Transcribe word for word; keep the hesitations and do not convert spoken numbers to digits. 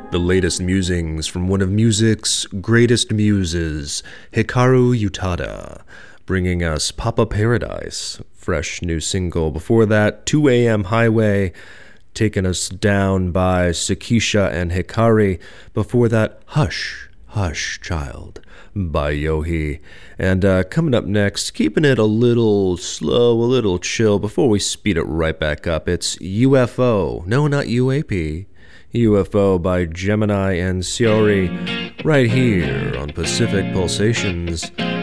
The latest musings from one of music's greatest muses, Hikaru Utada, bringing us Papa Paradise, fresh new single. Before that, two a.m. Highway, taking us down by Sakisha and Hikari. Before that, Hush, Hush, Child, by Yohi. And uh, coming up next, keeping it a little slow, a little chill, before we speed it right back up, it's U F O. No, not U A P. U F O by Gemini and Siori, right here on Pacific Pulsations.